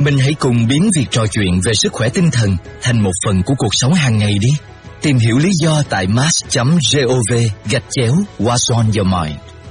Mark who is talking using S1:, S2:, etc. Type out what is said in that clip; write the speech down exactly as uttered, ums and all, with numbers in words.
S1: Mình hãy cùng biến việc trò chuyện về sức khỏe tinh thần thành một phần của cuộc sống hàng ngày đi. Tìm hiểu lý do tại mass chấm gov gạch chéo What's on your mind.